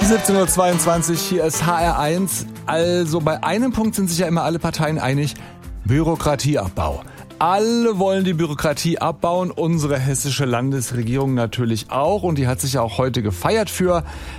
17:22 Uhr, hier ist HR1. Also bei einem Punkt sind sich ja immer alle Parteien einig: Bürokratieabbau. Alle wollen die Bürokratie abbauen, unsere hessische Landesregierung natürlich auch, und die hat sich ja auch heute gefeiert für.